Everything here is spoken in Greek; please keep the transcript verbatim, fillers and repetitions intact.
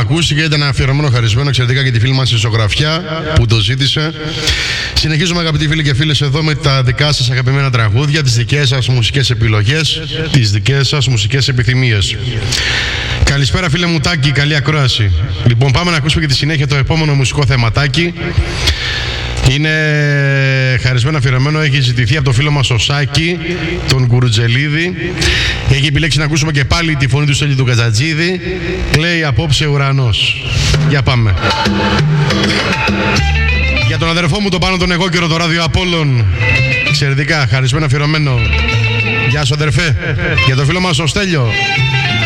ακούστηκε ήταν αφιερωμένο χαρισμένο εξαιρετικά για τη φίλη μας η Ζωγραφιά που το ζήτησε. Συνεχίζουμε, αγαπητοί φίλοι και φίλες, εδώ με τα δικά σας αγαπημένα τραγούδια, τις δικές σας μουσικές επιλογές, τις δικές σας μουσικές επιθυμίες. Καλησπέρα, φίλε μου Τάκη, καλή ακρόαση. Λοιπόν, πάμε να ακούσουμε και τη συνέχεια το επόμενο μουσικό θεματάκι. Είναι χαρισμένο αφιερωμένο, έχει ζητηθεί από το φίλο μας ο Σάκη, τον Κουρουτζελίδη. Έχει επιλέξει να ακούσουμε και πάλι τη φωνή του Στέλιου του Καζατζίδη. Κλαίει απόψε ουρανός. Για πάμε. Για τον αδερφό μου τον Πάνο τον εγώ καιρο, το ράδιο Απόλλων. Εξαιρετικά, χαρισμένο αφιερωμένο. Γεια σου, αδερφέ. Για το φίλο μας ο Στέλιο.